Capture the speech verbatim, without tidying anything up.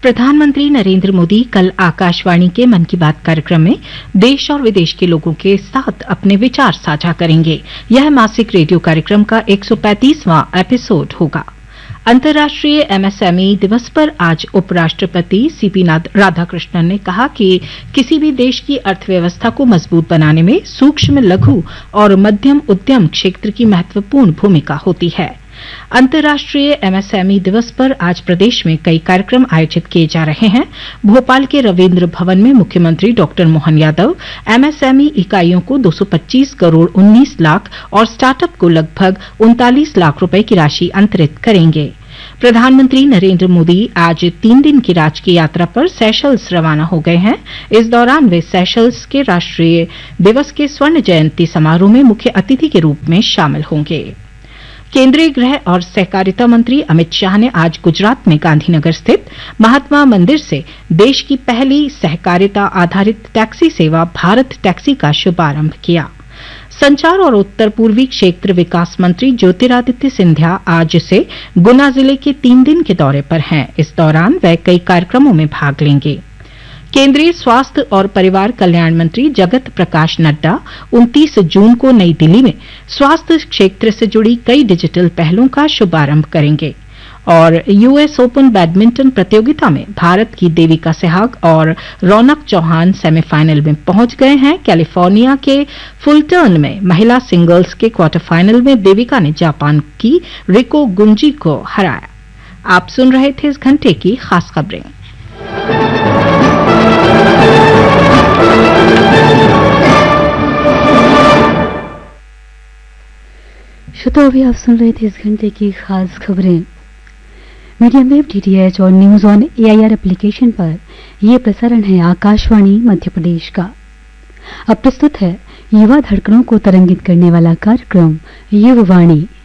प्रधानमंत्री नरेंद्र मोदी कल आकाशवाणी के मन की बात कार्यक्रम में देश और विदेश के लोगों के साथ अपने विचार साझा करेंगे। यह मासिक रेडियो कार्यक्रम का एक सौ पैंतीसवां एपिसोड होगा। अंतर्राष्ट्रीय एमएसएमई दिवस पर आज उपराष्ट्रपति सीपी राधाकृष्णन ने कहा कि किसी भी देश की अर्थव्यवस्था को मजबूत बनाने में सूक्ष्म, लघु और मध्यम उद्यम क्षेत्र की महत्वपूर्ण भूमिका होती है। अंतर्राष्ट्रीय एमएसएमई दिवस पर आज प्रदेश में कई कार्यक्रम आयोजित किए जा रहे हैं। भोपाल के रविन्द्र भवन में मुख्यमंत्री डॉक्टर मोहन यादव एमएसएमई इकाइयों को दो सौ पच्चीस करोड़ उन्नीस लाख और स्टार्टअप को लगभग उनतालीस लाख रुपए की राशि अंतरित करेंगे। प्रधानमंत्री नरेंद्र मोदी आज तीन दिन की राजकीय यात्रा पर सेशल्स रवाना हो गए हैं। इस दौरान वे सेशल्स के राष्ट्रीय दिवस के स्वर्ण जयंती समारोह में मुख्य अतिथि के रूप में शामिल होंगे। केंद्रीय गृह और सहकारिता मंत्री अमित शाह ने आज गुजरात में गांधीनगर स्थित महात्मा मंदिर से देश की पहली सहकारिता आधारित टैक्सी सेवा भारत टैक्सी का शुभारंभ किया। संचार और उत्तर पूर्वी क्षेत्र विकास मंत्री ज्योतिरादित्य सिंधिया आज से गुना जिले के तीन दिन के दौरे पर हैं। इस दौरान वे कई कार्यक्रमों में भाग लेंगे। केंद्रीय स्वास्थ्य और परिवार कल्याण मंत्री जगत प्रकाश नड्डा उनतीस जून को नई दिल्ली में स्वास्थ्य क्षेत्र से जुड़ी कई डिजिटल पहलों का शुभारंभ करेंगे। और यूएस ओपन बैडमिंटन प्रतियोगिता में भारत की देविका सहवाग और रौनक चौहान सेमीफाइनल में पहुंच गए हैं। कैलिफोर्निया के फुलटर्न में महिला सिंगल्स के क्वार्टर फाइनल में देविका ने जापान की रिको गुंजी को हराया। आप सुन रहे थे इस घंटे की खास खबरें। श्रोताओं, अभी आप सुन रहे थे इस घंटे की खास खबरें। मीडियम वेव डीटीएच और न्यूज ऑन एआईआर एप्लीकेशन पर यह प्रसारण है आकाशवाणी मध्य प्रदेश का। अब प्रस्तुत है युवा धड़कनों को तरंगित करने वाला कार्यक्रम युववाणी।